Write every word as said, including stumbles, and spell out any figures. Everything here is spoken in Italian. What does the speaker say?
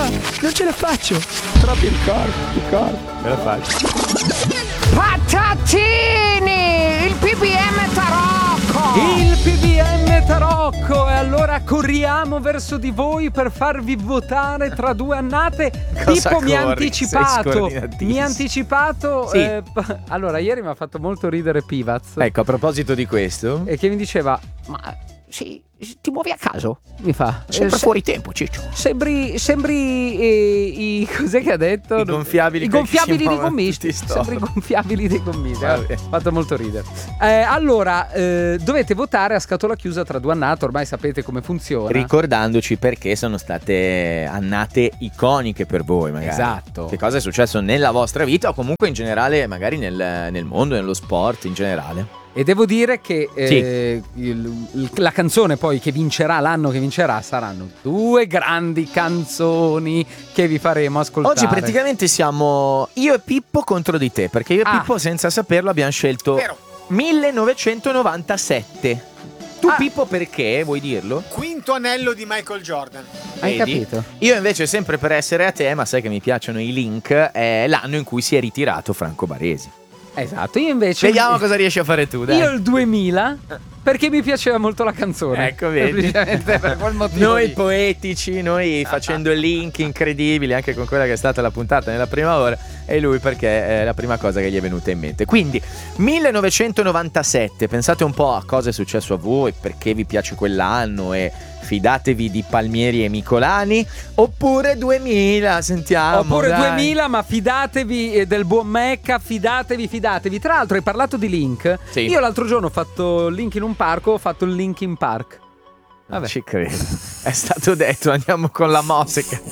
non ce la faccio. Troppi ricordi, ricordi. Ce la faccio. Patatini! Il P B M Tarocco! Il P B M Tarocco! E allora corriamo verso di voi per farvi votare tra due annate. Cosa Pippo mi ha corri? anticipato. Sei scordinatissimo. Mi ha anticipato. Sì. eh, p- allora, ieri mi ha fatto molto ridere Pivaz. Ecco, a proposito di questo, E che mi diceva: Ma sì, ti muovi a caso? mi fa. Sempre eh, fuori tempo, Ciccio. Sembri, sembri eh, i cos'è che ha detto? I gonfiabili I che gonfiabili si dei muovono gommisti. tutti storti. Sembri i gonfiabili dei gommisti. Vabbè. Ha fatto molto ridere. Eh, allora, eh, dovete votare a scatola chiusa tra due annate. Ormai sapete come funziona. ricordandoci perché sono state annate iconiche per voi, magari. Esatto. Che cosa è successo nella vostra vita o comunque in generale, magari nel, nel mondo, nello sport in generale. E devo dire che eh, il- il- la canzone poi che vincerà, l'anno che vincerà, saranno due grandi canzoni che vi faremo ascoltare. Oggi praticamente siamo io e Pippo contro di te, perché io e Ah. Pippo senza saperlo abbiamo scelto Vero. millenovecentonovantasette. Tu Ah. Pippo perché? Vuoi dirlo? Quinto anello di Michael Jordan. Hai Vedi? capito? Io invece, sempre per essere a te, ma sai che mi piacciono i link, è l'anno in cui si è ritirato Franco Baresi. Esatto, io invece Vediamo cosa riesci a fare tu, dai. io il duemila perché mi piaceva molto la canzone. Ecco, vedi. Semplicemente per quel motivo Noi lì. poetici, noi facendo link incredibili anche con quella che è stata la puntata nella prima ora, e lui perché è la prima cosa che gli è venuta in mente. Quindi millenovecentonovantasette, pensate un po' a cosa è successo a voi, perché vi piace quell'anno e fidatevi di Palmieri e Micolani, oppure duemila, sentiamo. Oppure dai. duemila, ma fidatevi eh, del buon Mecca, fidatevi, fidatevi. Tra l'altro hai parlato di link. Sì. Io l'altro giorno ho fatto link in un parco, ho fatto il Linkin Park. Non Vabbè. ci credo. È stato detto, andiamo con la musica.